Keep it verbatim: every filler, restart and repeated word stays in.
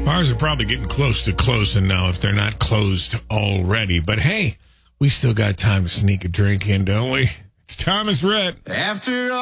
Bars are probably getting close to closing now if they're not closed already. But hey, we still got time to sneak a drink in, don't we? It's Thomas Rhett. After all.